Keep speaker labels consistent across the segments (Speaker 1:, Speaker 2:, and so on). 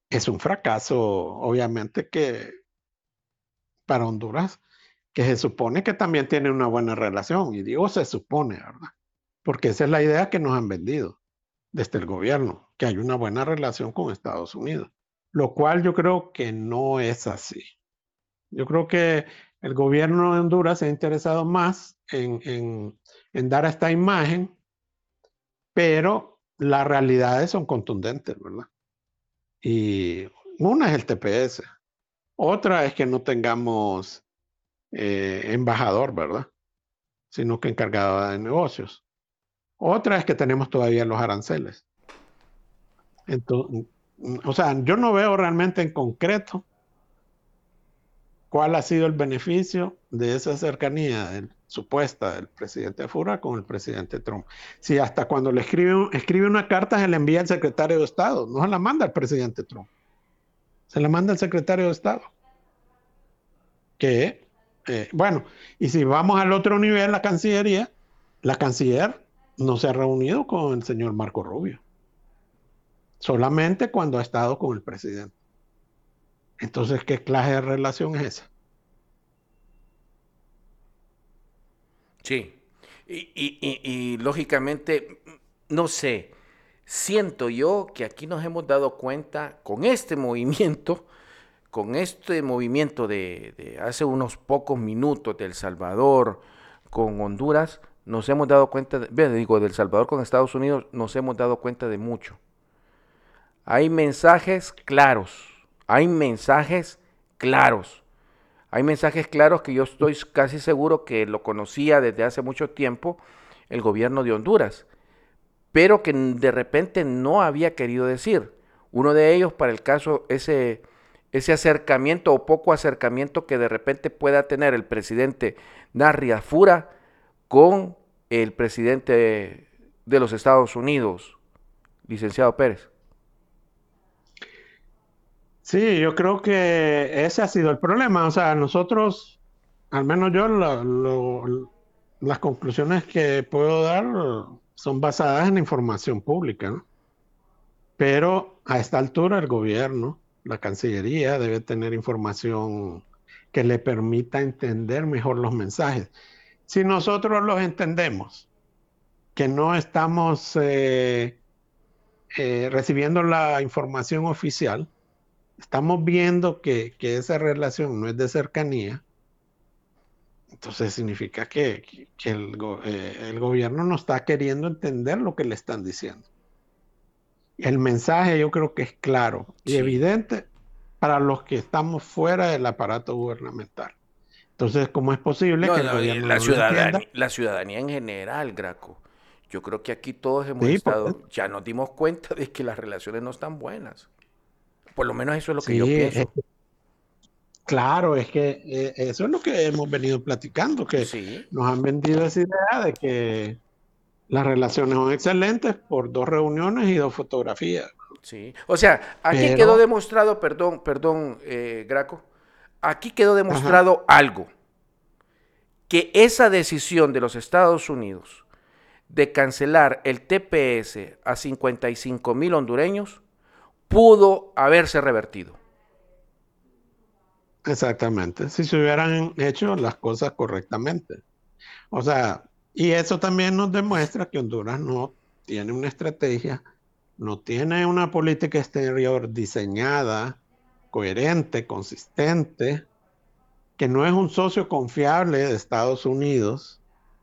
Speaker 1: es un fracaso, obviamente, que para Honduras, que se supone que también tiene una buena relación, y digo se supone, ¿verdad? Porque esa es la idea que nos han vendido desde el gobierno, que hay una buena relación con Estados Unidos, lo cual yo creo que no es así. Yo creo que el gobierno de Honduras se ha interesado más en dar esta imagen, pero las realidades son contundentes, ¿verdad? Y una es el TPS, otra es que no tengamos embajador, ¿verdad? Sino que encargado de negocios. Otra es que tenemos todavía los aranceles. Entonces, o sea, yo no veo realmente en concreto cuál ha sido el beneficio de esa cercanía supuesta del presidente Fura con el presidente Trump. Si hasta cuando le escribe una carta se le envía al secretario de Estado, no se la manda al presidente Trump, se la manda al secretario de Estado. Que, bueno, y si vamos al otro nivel, la Cancillería, la canciller no se ha reunido con el señor Marco Rubio, solamente cuando ha estado con el presidente. Entonces, ¿qué clase de relación es esa?
Speaker 2: Sí. Y lógicamente, no sé, siento yo que aquí nos hemos dado cuenta con este movimiento de hace unos pocos minutos de El Salvador con Honduras, nos hemos dado cuenta, digo, de El Salvador con Estados Unidos, nos hemos dado cuenta de mucho. Hay mensajes claros, hay mensajes claros. Hay mensajes claros que yo estoy casi seguro que lo conocía desde hace mucho tiempo el gobierno de Honduras, pero que de repente no había querido decir. Uno de ellos para el caso, ese acercamiento o poco acercamiento que de repente pueda tener el presidente Narria Fura con el presidente de los Estados Unidos, licenciado Pérez.
Speaker 1: Sí, yo creo que ese ha sido el problema. O sea, nosotros, al menos yo, las conclusiones que puedo dar son basadas en información pública, ¿no? Pero a esta altura el gobierno, la Cancillería, debe tener información que le permita entender mejor los mensajes. Si nosotros los entendemos, que no estamos recibiendo la información oficial, estamos viendo que esa relación no es de cercanía, entonces significa que el gobierno no está queriendo entender lo que le están diciendo. El mensaje yo creo que es claro y
Speaker 2: Sí.
Speaker 1: evidente para los que estamos fuera del aparato gubernamental. Entonces, ¿cómo es posible que
Speaker 2: No,
Speaker 1: el
Speaker 2: no,
Speaker 1: gobierno no lo entienda?
Speaker 2: la ciudadanía en general, Graco. Yo creo que aquí todos hemos
Speaker 1: Sí, pues,
Speaker 2: estado, ya nos dimos cuenta de que las relaciones no están buenas. Por lo menos eso es lo que yo
Speaker 1: sí,
Speaker 2: pienso.
Speaker 1: claro, es que eso es lo que hemos venido platicando, que
Speaker 2: Sí,
Speaker 1: nos han vendido esa idea de que las relaciones son excelentes por 2 reuniones y 2 fotografías,
Speaker 2: sí. O sea, aquí quedó
Speaker 1: pero,
Speaker 2: demostrado, perdón, Graco, aquí quedó
Speaker 1: ajá,
Speaker 2: demostrado algo, que esa decisión de los Estados Unidos de cancelar el TPS a 55,000 hondureños pudo haberse revertido.
Speaker 1: exactamente, si se hubieran hecho las cosas correctamente. O sea, y eso también nos demuestra que Honduras no tiene una estrategia, no tiene una política exterior diseñada, coherente, consistente, que no es un socio confiable de Estados Unidos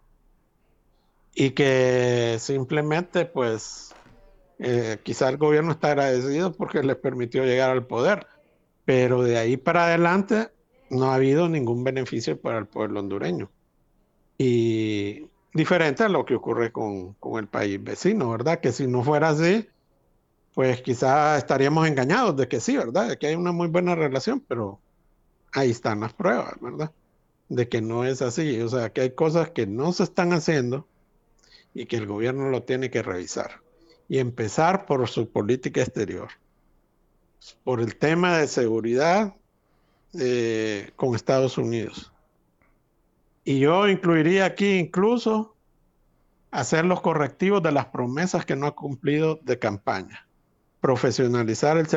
Speaker 1: y que simplemente, pues, quizá el gobierno está agradecido porque les permitió llegar al poder, pero de ahí para adelante no ha habido ningún beneficio para el pueblo hondureño. Y diferente a lo que ocurre con el país vecino, ¿verdad? Que si no fuera así, pues quizá estaríamos engañados de que sí, ¿verdad? De que hay una muy buena relación, pero ahí están las pruebas, ¿verdad? De que no es así. O sea, que hay cosas que no se están haciendo y que el gobierno lo tiene que revisar. Y empezar por su política exterior, por el tema de seguridad con Estados Unidos. Y yo incluiría aquí incluso hacer los correctivos de las promesas que no ha cumplido de campaña, profesionalizar el